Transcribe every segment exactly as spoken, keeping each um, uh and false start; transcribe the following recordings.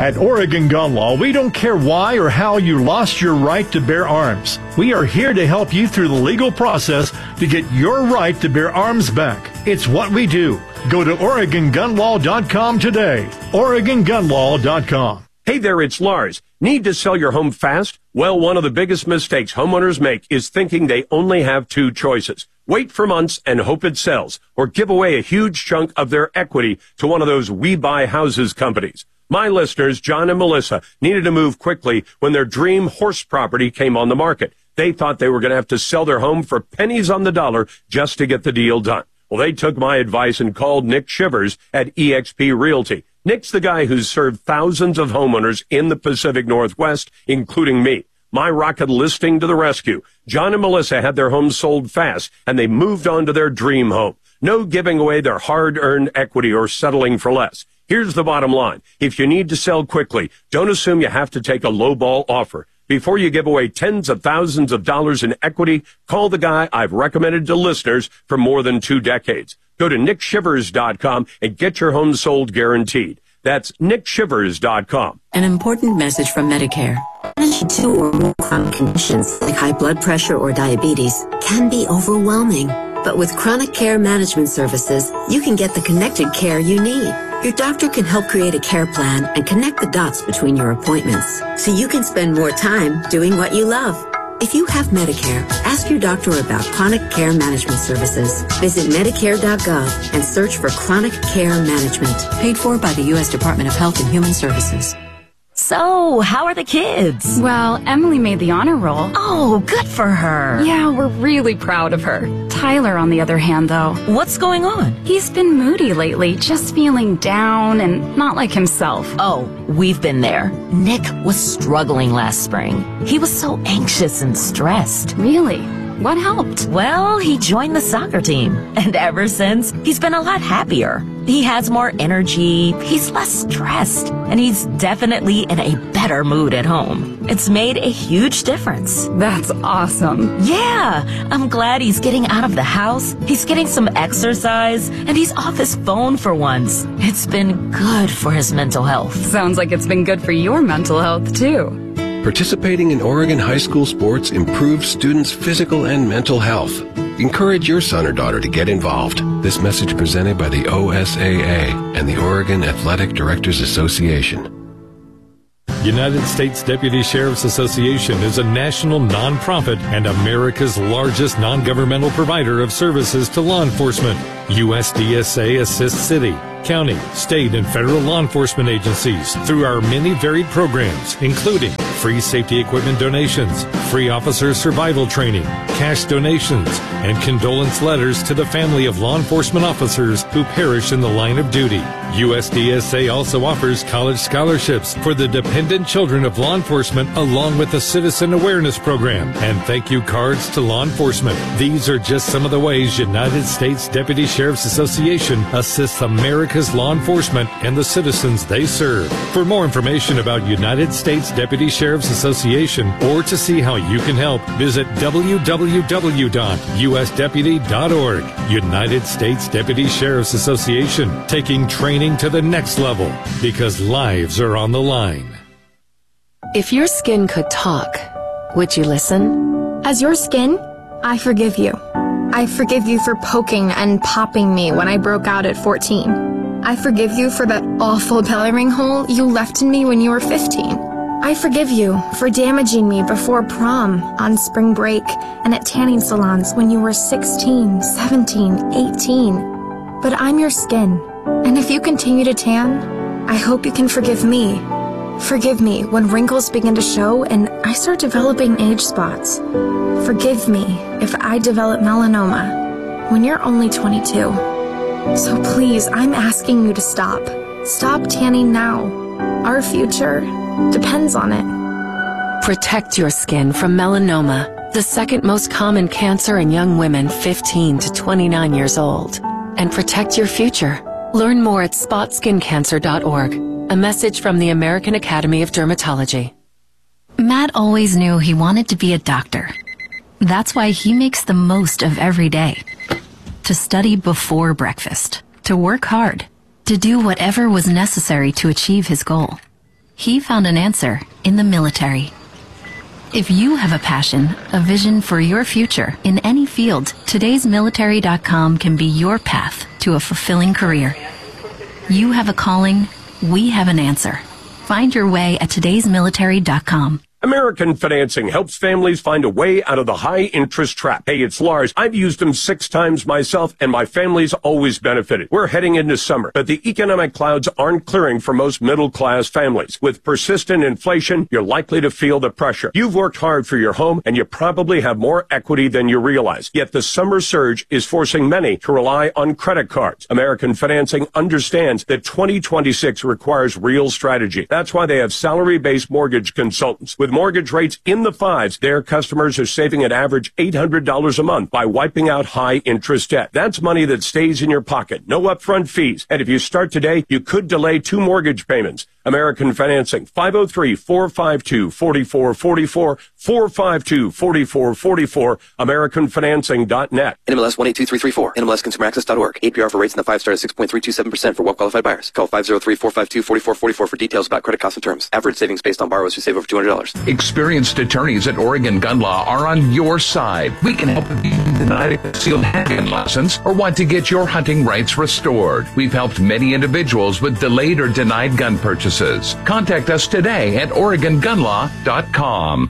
At Oregon Gun Law, we don't care why or how you lost your right to bear arms. We are here to help you through the legal process to get your right to bear arms back. It's what we do. Go to Oregon Gun Law dot com today. Oregon Gun Law dot com. Hey there, it's Lars. Need to sell your home fast? Well, one of the biggest mistakes homeowners make is thinking they only have two choices. Wait for months and hope it sells, or give away a huge chunk of their equity to one of those We Buy Houses companies. My listeners, John and Melissa, needed to move quickly when their dream horse property came on the market. They thought they were going to have to sell their home for pennies on the dollar just to get the deal done. Well, they took my advice and called Nick Shivers at E X P Realty. Nick's the guy who's served thousands of homeowners in the Pacific Northwest, including me. My rocket listing to the rescue. John and Melissa had their homes sold fast, and they moved on to their dream home. No giving away their hard-earned equity or settling for less. Here's the bottom line. If you need to sell quickly, don't assume you have to take a lowball offer. Before you give away tens of thousands of dollars in equity, call the guy I've recommended to listeners for more than two decades. Go to nick shivers dot com and get your home sold guaranteed. That's nick shivers dot com. An important message from Medicare. Two or more chronic conditions like high blood pressure or diabetes can be overwhelming. But with Chronic Care Management Services, you can get the connected care you need. Your doctor can help create a care plan and connect the dots between your appointments so you can spend more time doing what you love. If you have Medicare, ask your doctor about Chronic Care Management Services. Visit medicare dot gov and search for Chronic Care Management. Paid for by the U S Department of Health and Human Services. So, how are the kids? Well, Emily made the honor roll. Oh, good for her. Yeah, we're really proud of her. Tyler, on the other hand, though. What's going on? He's been moody lately, just feeling down and not like himself. Oh, we've been there. Nick was struggling last spring. He was so anxious and stressed. Really? What helped? Well, he joined the soccer team. And ever since, he's been a lot happier. He has more energy, he's less stressed, and he's definitely in a better mood at home. It's made a huge difference. That's awesome. Yeah, I'm glad he's getting out of the house, he's getting some exercise, and he's off his phone for once. It's been good for his mental health. Sounds like it's been good for your mental health, too. Participating in Oregon high school sports improves students' physical and mental health. Encourage your son or daughter to get involved. This message presented by the O S A A and the Oregon Athletic Directors Association. United States Deputy Sheriff's Association is a national nonprofit and America's largest non-governmental provider of services to law enforcement. U S D S A assists city, county, state, and federal law enforcement agencies through our many varied programs, including free safety equipment donations, free officer survival training, cash donations, and condolence letters to the family of law enforcement officers who perish in the line of duty. U S D S A also offers college scholarships for the dependent children of law enforcement, along with a citizen awareness program and thank you cards to law enforcement. These are just some of the ways United States Deputy Sheriff's Association assists America's law enforcement and the citizens they serve. For more information about United States Deputy Sheriff's Association or to see how you can help, visit w w w dot u s deputy dot org. United States Deputy Sheriff's Association, taking training to the next level because lives are on the line. If your skin could talk, would you listen? As your skin, I forgive you. I forgive you for poking and popping me when I broke out at fourteen. I forgive you for that awful belly ring hole you left in me when you were fifteen. I forgive you for damaging me before prom, on spring break, and at tanning salons when you were sixteen, seventeen, eighteen. But I'm your skin, and if you continue to tan, I hope you can forgive me. Forgive me when wrinkles begin to show and I start developing age spots. Forgive me if I develop melanoma when you're only twenty-two. So please, I'm asking you to stop. Stop tanning now. Our future depends on it. Protect your skin from melanoma, the second most common cancer in young women fifteen to twenty-nine years old. And protect your future. Learn more at spot skin cancer dot org. A message from the American Academy of Dermatology. Matt always knew he wanted to be a doctor. That's why he makes the most of every day. To study before breakfast, to work hard, to do whatever was necessary to achieve his goal. He found an answer in the military. If you have a passion, a vision for your future in any field, todays military dot com can be your path to a fulfilling career. You have a calling, we have an answer. Find your way at todays military dot com. American Financing helps families find a way out of the high-interest trap. Hey, it's Lars. I've used them six times myself, and my family's always benefited. We're heading into summer, but the economic clouds aren't clearing for most middle-class families. With persistent inflation, you're likely to feel the pressure. You've worked hard for your home, and you probably have more equity than you realize. Yet the summer surge is forcing many to rely on credit cards. American Financing understands that twenty twenty-six requires real strategy. That's why they have salary-based mortgage consultants. With mortgage rates in the fives, their customers are saving an average eight hundred dollars a month by wiping out high interest debt. That's money that stays in your pocket. No upfront fees. And if you start today, you could delay two mortgage payments. American Financing, five oh three, four five two, four four four four, four five two, four four four four, american financing dot net. N M L S one eight two three three four, N M L S consumer access dot org. A P R for rates in the five star is six point three two seven percent for well-qualified buyers. Call five oh three, four five two, four four four four for details about credit costs and terms. Average savings based on borrowers who save over two hundred dollars. Experienced attorneys at Oregon Gun Law are on your side. We can help if you denied a concealed handgun license or want to get your hunting rights restored. We've helped many individuals with delayed or denied gun purchases. Contact us today at oregon gun law dot com.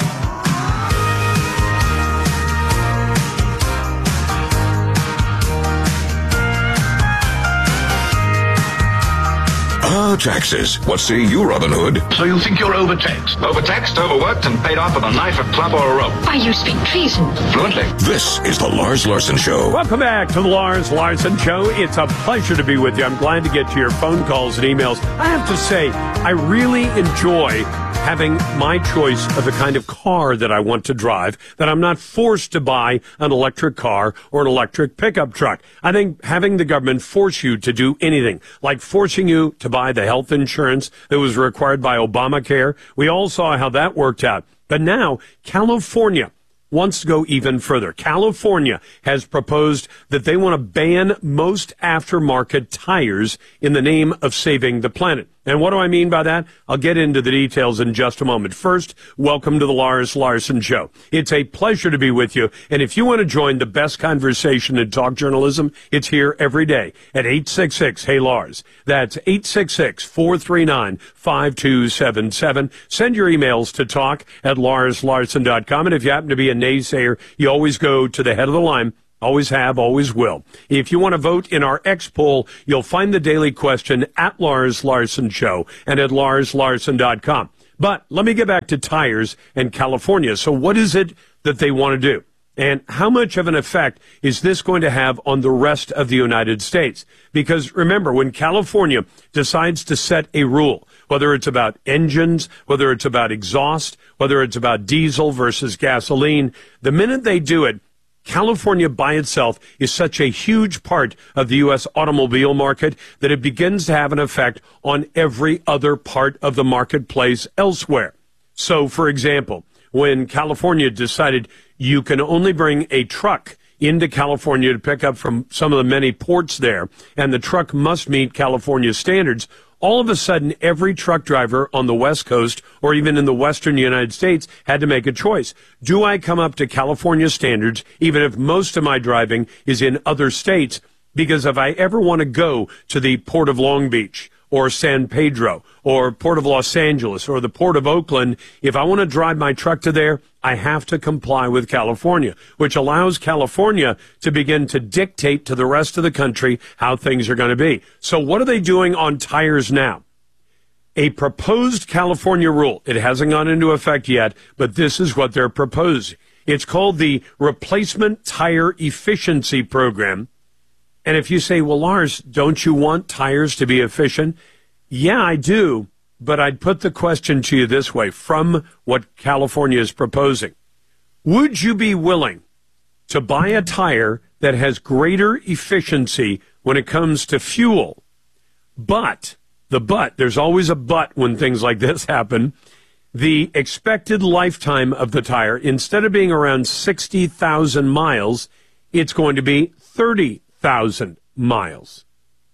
Ah, taxes. What say you, Robin Hood? So you think you're overtaxed? Overtaxed, overworked, and paid off with a knife, a club, or a rope? Why, you speak treason. Fluently. This is the Lars Larson Show. Welcome back to the Lars Larson Show. It's a pleasure to be with you. I'm glad to get to your phone calls and emails. I have to say, I really enjoy having my choice of the kind of car that I want to drive, that I'm not forced to buy an electric car or an electric pickup truck. I think having the government force you to do anything, like forcing you to buy the health insurance that was required by Obamacare, we all saw how that worked out. But now, California wants to go even further. California has proposed that they want to ban most aftermarket tires in the name of saving the planet. And what do I mean by that? I'll get into the details in just a moment. First, welcome to the Lars Larson Show. It's a pleasure to be with you. And if you want to join the best conversation in talk journalism, it's here every day at eight six six, hey Lars. That's eight six six, four three nine, five two seven seven. Send your emails to talk at lars larson dot com. And if you happen to be a naysayer, you always go to the head of the line. Always have, always will. If you want to vote in our X poll, you'll find the daily question at Lars Larson Show and at lars larson dot com. But let me get back to tires and California. So what is it that they want to do? And how much of an effect is this going to have on the rest of the United States? Because remember, when California decides to set a rule, whether it's about engines, whether it's about exhaust, whether it's about diesel versus gasoline, the minute they do it, California by itself is such a huge part of the U S automobile market that it begins to have an effect on every other part of the marketplace elsewhere. So, for example, when California decided you can only bring a truck into California to pick up from some of the many ports there, and the truck must meet California standards, all of a sudden, every truck driver on the West Coast or even in the Western United States had to make a choice. Do I come up to California standards, even if most of my driving is in other states? Because if I ever want to go to the Port of Long Beach or San Pedro or Port of Los Angeles or the Port of Oakland, if I want to drive my truck to there, I have to comply with California, which allows California to begin to dictate to the rest of the country how things are going to be. So what are they doing on tires now? A proposed California rule. It hasn't gone into effect yet, but this is what they're proposing. It's called the Replacement Tire Efficiency Program. And if you say, well, Lars, don't you want tires to be efficient? Yeah, I do. But I'd put the question to you this way, from what California is proposing. Would you be willing to buy a tire that has greater efficiency when it comes to fuel? But, the but, there's always a but when things like this happen. The expected lifetime of the tire, instead of being around sixty thousand miles, it's going to be thirty thousand miles.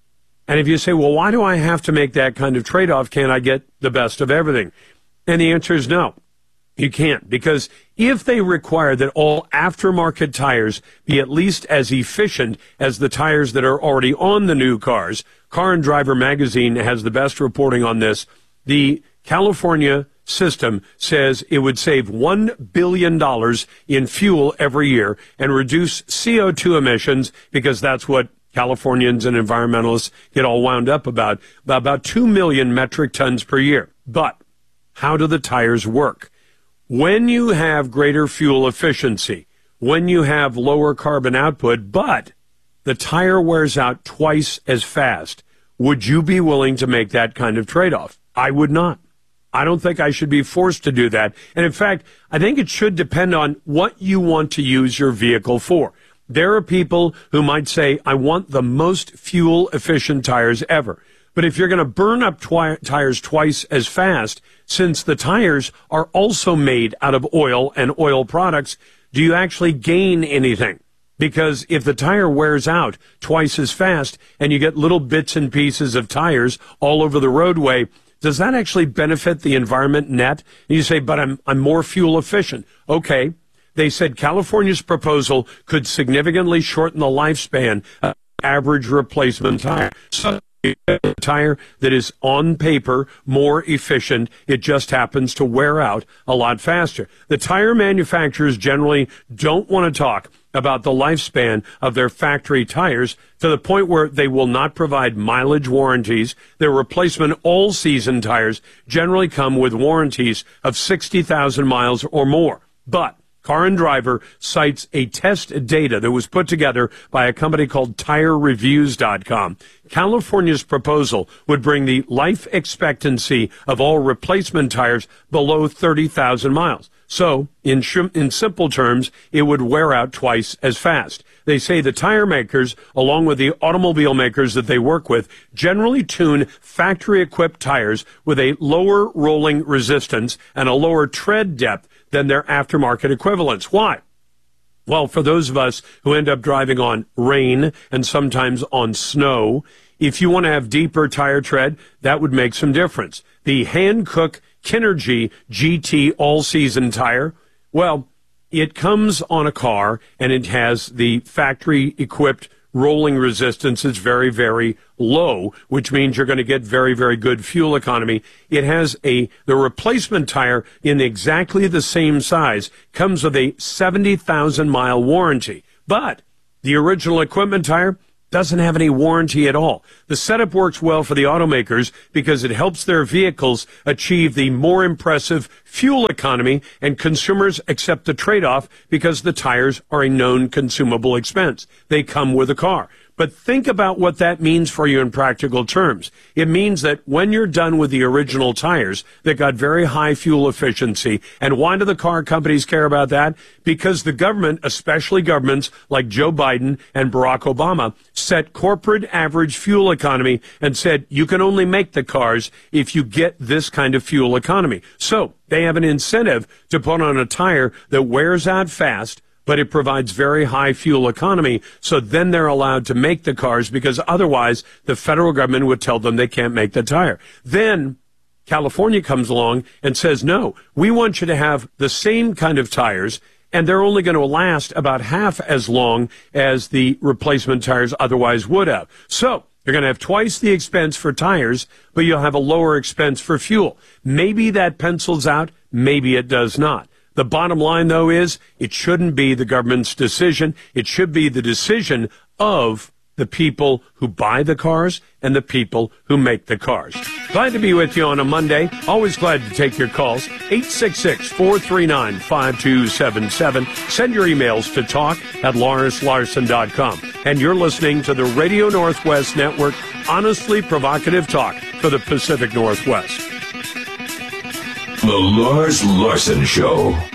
And if you say, well, why do I have to make that kind of trade-off? Can't I get the best of everything? And the answer is no. You can't, because if they require that all aftermarket tires be at least as efficient as the tires that are already on the new cars, Car and Driver magazine has the best reporting on this. The California system says it would save one billion dollars in fuel every year and reduce C O two emissions, because that's what Californians and environmentalists get all wound up about, about two million metric tons per year. But how do the tires work? When you have greater fuel efficiency, when you have lower carbon output, but the tire wears out twice as fast, would you be willing to make that kind of trade-off? I would not. I don't think I should be forced to do that. And in fact, I think it should depend on what you want to use your vehicle for. There are people who might say, I want the most fuel-efficient tires ever. But if you're going to burn up twi- tires twice as fast, since the tires are also made out of oil and oil products, do you actually gain anything? Because if the tire wears out twice as fast and you get little bits and pieces of tires all over the roadway, does that actually benefit the environment net? And you say, but I'm, I'm more fuel efficient. Okay. They said California's proposal could significantly shorten the lifespan of average replacement tire. So a tire that is on paper more efficient, it just happens to wear out a lot faster. The tire manufacturers generally don't want to talk about the lifespan of their factory tires, to the point where they will not provide mileage warranties. Their replacement all-season tires generally come with warranties of sixty thousand miles or more. But Car and Driver cites a test data that was put together by a company called Tire Reviews dot com. California's proposal would bring the life expectancy of all replacement tires below thirty thousand miles. So, in, sh- in simple terms, it would wear out twice as fast. They say the tire makers, along with the automobile makers that they work with, generally tune factory-equipped tires with a lower rolling resistance and a lower tread depth than their aftermarket equivalents. Why? Well, for those of us who end up driving on rain and sometimes on snow, if you want to have deeper tire tread, that would make some difference. The Hankook Kinergy G T all-season tire, well, it comes on a car and it has the factory-equipped rolling resistance is very, very low, which means you're going to get very, very good fuel economy. It has a, the replacement tire in exactly the same size comes with a seventy thousand mile warranty. But the original equipment tire doesn't have any warranty at all. The setup works well for the automakers because it helps their vehicles achieve the more impressive fuel economy, and consumers accept the trade-off because the tires are a known consumable expense. They come with a car. But think about what that means for you in practical terms. It means that when you're done with the original tires that got very high fuel efficiency, and why do the car companies care about that? Because the government, especially governments like Joe Biden and Barack Obama, set corporate average fuel economy and said you can only make the cars if you get this kind of fuel economy. So they have an incentive to put on a tire that wears out fast, but it provides very high fuel economy, so then they're allowed to make the cars, because otherwise the federal government would tell them they can't make the tire. Then California comes along and says, no, we want you to have the same kind of tires, and they're only going to last about half as long as the replacement tires otherwise would have. So you're going to have twice the expense for tires, but you'll have a lower expense for fuel. Maybe that pencils out, maybe it does not. The bottom line, though, is it shouldn't be the government's decision. It should be the decision of the people who buy the cars and the people who make the cars. Glad to be with you on a Monday. Always glad to take your calls. eight six six, four three nine, five two seven seven. Send your emails to talk at lars larson dot com. And you're listening to the Radio Northwest Network, honestly provocative talk for the Pacific Northwest. The Lars Larson Show.